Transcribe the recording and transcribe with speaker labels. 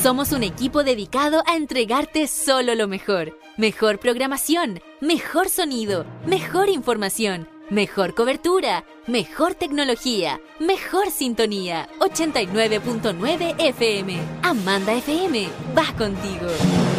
Speaker 1: Somos un equipo dedicado a entregarte solo lo mejor. Mejor programación, mejor sonido, mejor información, mejor cobertura, mejor tecnología, mejor sintonía. 89.9 FM. Amanda FM, va contigo.